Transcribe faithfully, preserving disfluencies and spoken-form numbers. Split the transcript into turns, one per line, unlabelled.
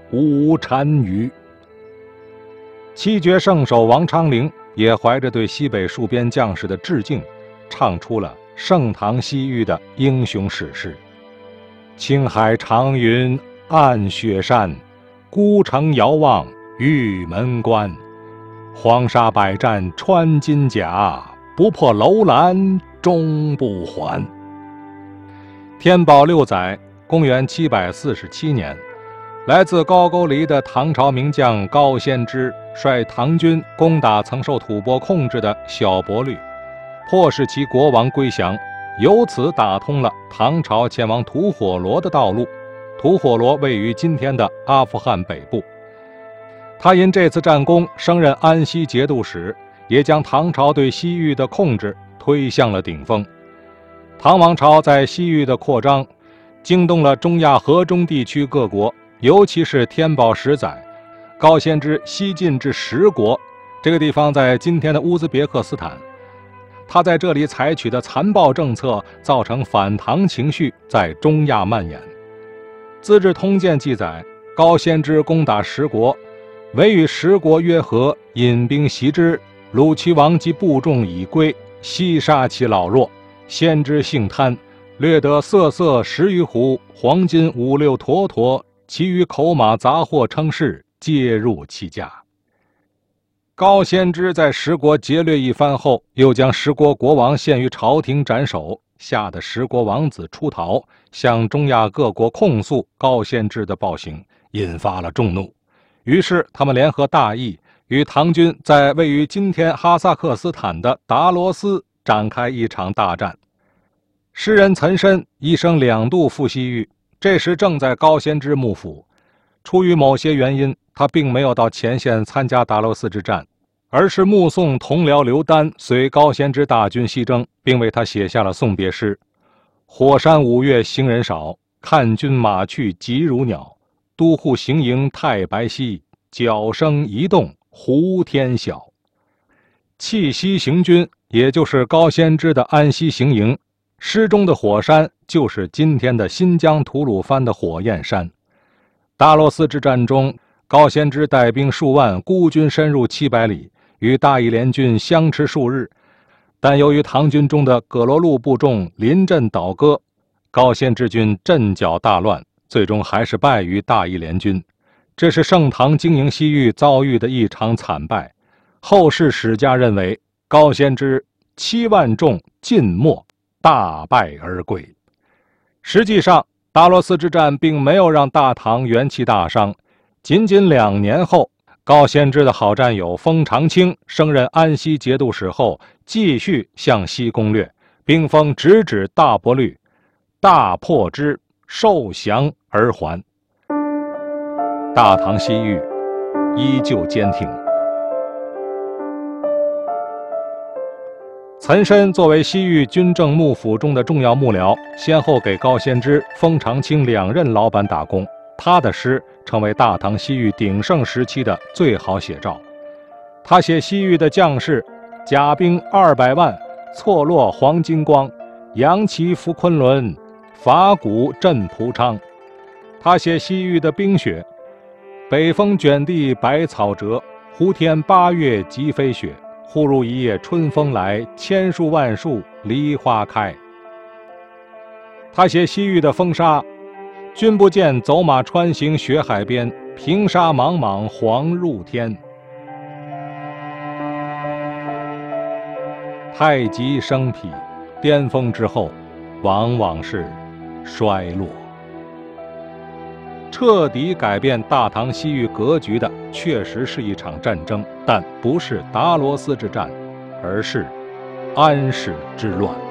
无单于。七绝圣手王昌龄也怀着对西北戍边将士的致敬，唱出了盛唐西域的英雄史诗。青海长云暗雪山，孤城遥望玉门关。黄沙百战穿金甲，不破楼兰终不还。天宝六载，公元七百四十七年，来自高句丽的唐朝名将高仙芝率唐军攻打曾受吐蕃控制的小勃律，迫使其国王归降，由此打通了唐朝前往吐火罗的道路。吐火罗位于今天的阿富汗北部。他因这次战功升任安西节度使，也将唐朝对西域的控制推向了顶峰。唐王朝在西域的扩张惊动了中亚河中地区各国，尤其是天宝十载，高仙芝西进至十国，这个地方在今天的乌兹别克斯坦。他在这里采取的残暴政策，造成反唐情绪在中亚蔓延。《资治通鉴》记载，高仙芝攻打十国，唯与十国约和，引兵袭之，虏其王及部众已归，悉杀其老弱。先知性贪，掠得色色十余斛，黄金五六坨坨，其余口马杂货称市，皆入其家。高仙芝在十国劫掠一番后，又将十国国王献于朝廷斩首，吓得十国王子出逃，向中亚各国控诉高仙芝的暴行，引发了众怒。于是他们联合大义，与唐军在位于今天哈萨克斯坦的达罗斯展开一场大战。诗人岑参一生两度赴西域，这时正在高仙芝幕府。出于某些原因，他并没有到前线参加达罗斯之战，而是目送同僚刘丹随高仙芝大军西征，并为他写下了送别诗：火山五月行人少，看军马去急如鸟。都护行营太白溪，角声一动胡天晓。气息行军，也就是高仙芝的安西行营，诗中的火山就是今天的新疆吐鲁番的火焰山。达罗斯之战中，高仙芝带兵数万，孤军深入七百里，与大义联军相持数日，但由于唐军中的葛罗路部众临阵倒戈，高仙芝军阵脚大乱，最终还是败于大义联军。这是盛唐经营西域遭遇的一场惨败。后世史家认为，高仙芝七万众尽没，大败而归。实际上，达罗斯之战并没有让大唐元气大伤。仅仅两年后，高仙芝的好战友封长清升任安西节度使后，继续向西攻略，兵锋直指大勃律，大破之，受降而还。大唐西域依旧坚挺。岑参作为西域军政幕府中的重要幕僚，先后给高仙芝、封长清两任老板打工，他的诗成为大唐西域鼎盛时期的最好写照。他写西域的将士甲兵二百万，错落黄金光，扬旗浮昆仑，伐鼓震蒲昌。他写西域的冰雪，北风卷地百草折，胡天八月即飞雪，忽如一夜春风来，千树万树梨花开。他写西域的风沙，君不见走马穿行雪海边，平沙莽莽黄入天。太极生否，巅峰之后往往是衰落。彻底改变大唐西域格局的确实是一场战争，但不是达罗斯之战，而是安史之乱。